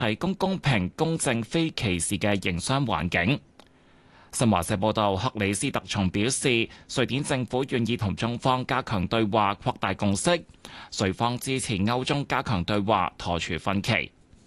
提供公平、公正、非歧視嘅營商環境。新華社報道，克里斯特松表示，瑞典政府願意同中方加強對話，擴大共識，瑞方支持歐中加強對話，妥處分歧。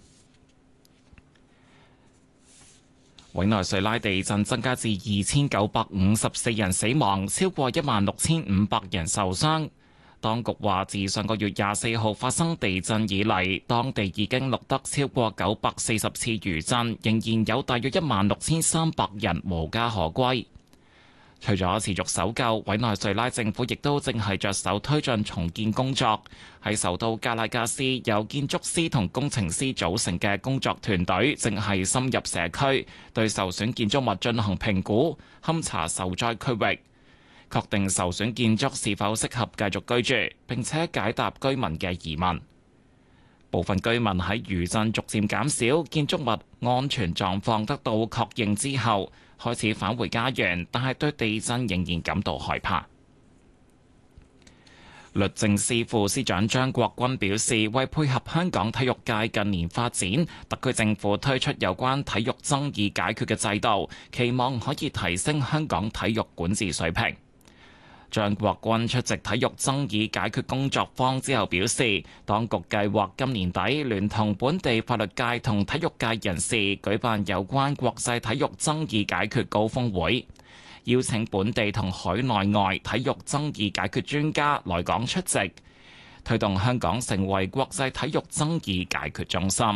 委內瑞拉地震增加至2954人死亡，超過16500人受傷。當局話，自上個月24號發生地震以嚟，當地已經錄得超過940次餘震，仍然有大約16300人無家可歸。除咗持續搜救，委內瑞拉政府亦都正係着手推進重建工作。喺首都加拉加斯，由建築師同工程師組成嘅工作團隊正係深入社區，對受損建築物進行評估，勘查受災區域，確定受損建築是否適合繼續居住，並且解答居民嘅疑問。部分居民喺餘震逐漸減少、建築物安全狀況得到確認之後，開始返回家園，但係對地震仍然感到害怕。律政司副司長張國軍表示，為配合香港體育界近年發展，特區政府推出有關體育爭議解決嘅制度，期望可以提升香港體育管治水平。張國軍出席體育爭議解決工作坊之後表示，當局計劃今年底聯同本地法律界同體育界人士舉辦有關國際體育爭議解決高峰會，邀請本地同海內外體育爭議解決專家來港出席，推動香港成為國際體育爭議解決中心。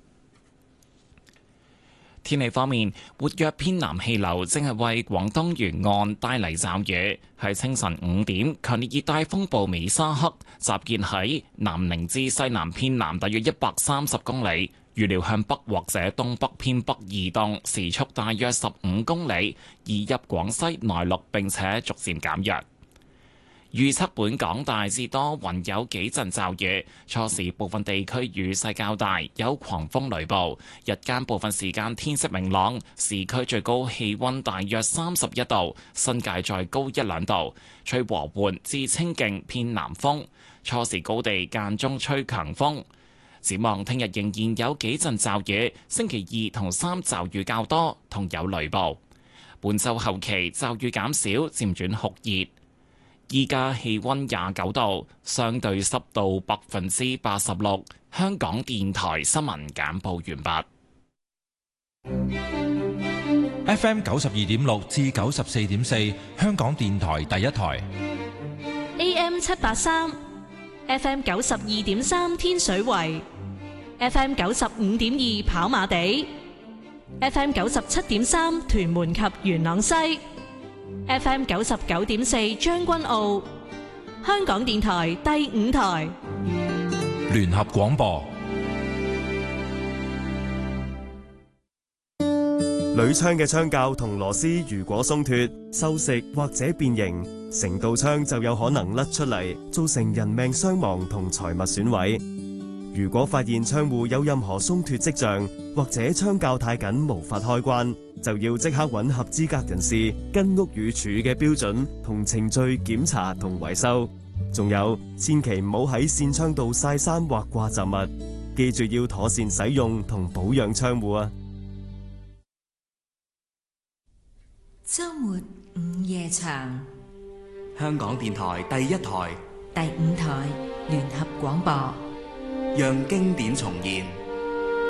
天氣方面，活躍偏南氣流正係為廣東沿岸帶嚟驟雨。喺清晨5點，強烈熱帶風暴美沙克集結喺南寧至西南偏南大約130公里，預料向北或者東北偏北移動，時速大約15公里，移入廣西內陸並且逐漸減弱。預測本港大致多雲，有幾陣驟雨，初時部分地區雨勢較大，有狂風雷暴。日間部分時間天色明朗，市區最高氣溫大約31度，新界再高1-2度，吹和緩至清勁偏南風。初時高地間中吹強風。展望聽日仍然有幾陣驟雨，星期2同3驟雨較多，同有雷暴。本週後期驟雨減少，漸轉酷熱。依家氣溫29度，相對濕度86%。香港電台新聞簡報完畢。FM 92.6至94.4，香港電台第一台。 AM 783 ，FM 92.3天水圍，FM 95.2跑馬地，FM 97.3屯門及元朗西。FM 99.4將軍澳，香港電台第5台聯合廣播。 鋁槍嘅槍架同螺絲如果鬆脫、鏽蝕或者變形，成道槍就有可能甩出嚟，造成人命傷亡同財物損毀。如果發現窗戶有任何鬆脫跡象，或者槍架太緊無法開關，就要即刻揾合資格人士，跟屋宇署嘅標準同程序檢查同維修。仲有，千祈唔好喺扇窗度曬衫或掛雜物，記住要妥善使用同保養窗戶啊！ 週末午夜場， 香港電台第一台、 第5台聯合廣播， 讓經典重現。